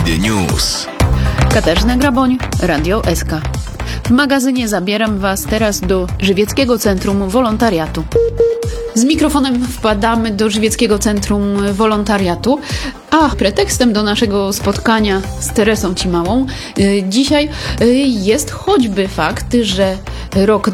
JSW News. Katarzyna Graboń, Radio SK. W magazynie zabieram Was teraz do Żywieckiego Centrum Wolontariatu. Z mikrofonem wpadamy do Żywieckiego Centrum Wolontariatu, a pretekstem do naszego spotkania z Teresą Cimałą dzisiaj jest choćby fakt, że rok